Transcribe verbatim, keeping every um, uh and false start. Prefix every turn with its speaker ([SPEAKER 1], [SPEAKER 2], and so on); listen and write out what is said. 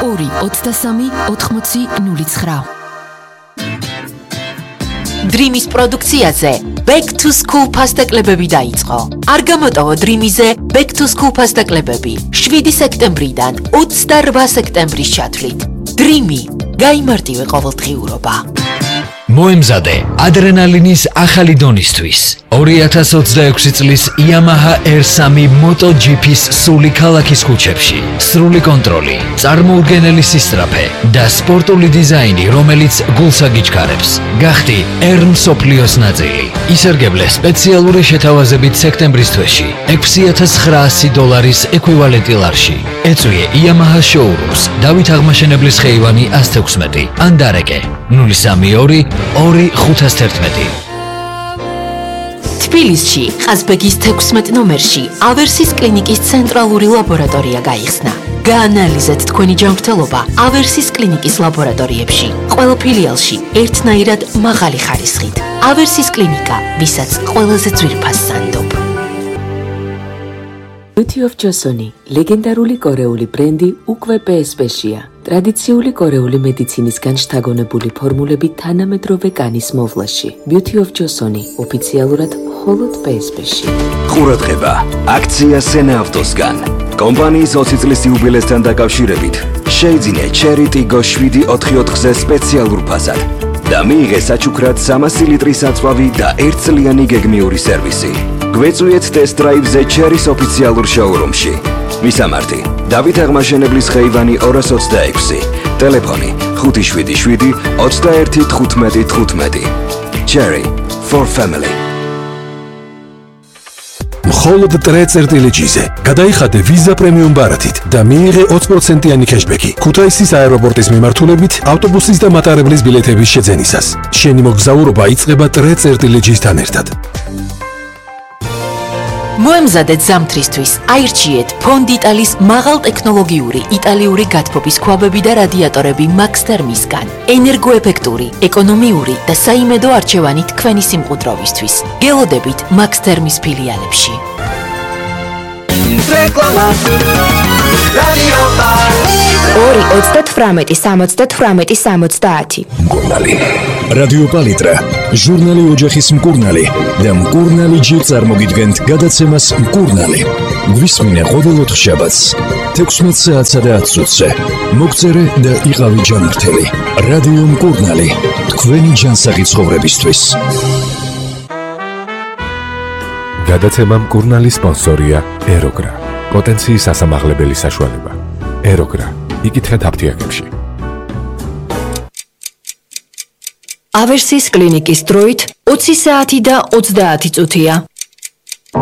[SPEAKER 1] ორი ოცდასამი ოთხმოცი ნული ცხრა. Dream-ის პროდუქციაზე Back to School ფასტაკლებები დაიწყო. არ გამოტოვო Dream-იზე Back to School ფასტაკლებები შვიდი სექტემბრიდან ოცდარვა სექტემბრის ჩათვლით. Dream-ი გაიმარტივე ყოველდღიურობა.
[SPEAKER 2] მოემზადე ადრენალინის ახალი დონისთვის. ორი ათას ოცდაექვსი წლის Yamaha R three MotoGP-ის სრული ქალაქის ქუჩებში. სრული კონტროლი, წარმოუდგენელი სისწრაფე და სპორტული დიზაინი, რომელიც გულს აგიჩქარებს. გახდი R მსოფლიოს ნაწილი. ისერგებლე სპეციალური შეთავაზებით სექტემბრის თვეში ექვსი ათას ცხრაასი დოლარის ეკვივალენტი ლარში. ეწვიე Yamaha showrooms დავით აღმაშენებლის ხეივანი ას თექვსმეტი ან დარეკე ნული სამი ორი ორი ხუთას თერთმეტი.
[SPEAKER 1] თბილისში ყაზბეგის თექვსმეტ ნომერში ავერსის კლინიკის ცენტრალური ლაბორატორია გაიხსნა. გაანალიზეთ თქვენი ჯანმრთელობა ავერსის კლინიკის ლაბორატორიებში. ყველა ფილიალში ერთნაირად მაღალი ხარისხით. ავერსის კლინიკა, ვისაც ყველაზე ძვირფას სანდობ.
[SPEAKER 3] Beauty of Joseon, ლეგენდარული კორეული ბრენდი უკვე პე ეს პე-შია. ტრადიციული კორეული მედიცინისგან შთაგონებული ფორმულები თანამედროვე კანის მოვლაში. Beauty of Joseon, ოფიციალურად მხოლოდ პე ეს პე-ში.
[SPEAKER 4] ყურადღება, აქცია სენა ავტოსგან. კომპანიის ოცი წლის იუბილესთან დაკავშირებით შეიძინე Cherry Tiggo შვიდი ოთხი ოთხზე სპეციალურ ფასად და მიიღე საჩუქრად სამასი ლიტრის აწვავი და ერთწლიანი გეგმიური სერვისი. გვეწვიეთ ტესტ დრაივზე Cherry-ის ოფიციალურ შოურუმში. მისამართი: დავით აღმაშენებლის ხეივანი ორას ოცდაექვსი, ტელეფონი ხუთი შვიდი შვიდი ოცდაერთი თხუთმეტი თხუთმეტი. Cherry for family.
[SPEAKER 5] მხოლოდ ტრე წერტილეჯიზე გადაიხადე ვიზა პრემიუმ ბარათით და მიიღე ოცი პროცენტიანი ქეშბექი ქუთაისის აეროპორტის მიმართულებით ავტობუსის და მატარებლის ბილეთების შეძენისას. შენი მოგზაურობა იწყება ტრე წერტილეჯისთან ერთად.
[SPEAKER 1] მოემზადეთ ზამთრისთვის, აირჩიეთ Fond Italis მაღალტექნოლოგიური იტალიური გათბობის ქვაბები და რადიატორები Max Thermisგან. ენერგოეფექტური, ეკონომიური და საიმედო არჩევანი თქვენი სიმყუდროვისთვის. გელოდებით Max Thermis ფილიალებში.
[SPEAKER 6] ორი ოცდათვრამეტი სამოცდათვრამეტი სამოცდაათი.
[SPEAKER 5] მკურნალი. რადიო პალიტრა, ჟურნალი ოჯახის მკურნალი და მკურნალი ჯერ წარმოგიდგენთ გადაცემას მკურნალი. გვისმინე ყოველ ოთხშაბათს თექვსმეტ საათსა და ათს წუთზე. მოგწერე და იყავი ჯანმრთელი. რადიო მკურნალი, თქვენი ჯანსაღი ცხოვრებისთვის.
[SPEAKER 7] გადაცემა მკურნალი სპონსორია ეროგრა. პოტენციის ასამაღლებელი საშუალება. ეროგრა. იკითხეთ აფთიაქებში.
[SPEAKER 1] ავერსის კლინიკის დროით ოცი საათი და ოცდაათი წუთია.